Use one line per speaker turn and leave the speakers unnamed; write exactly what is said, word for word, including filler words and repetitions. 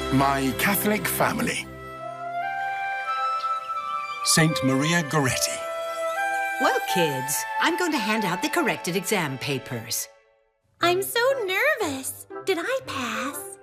My Catholic family. Saint Maria Goretti.
Well, kids, I'm going to hand out the corrected exam papers.
I'm so nervous. Did I pass?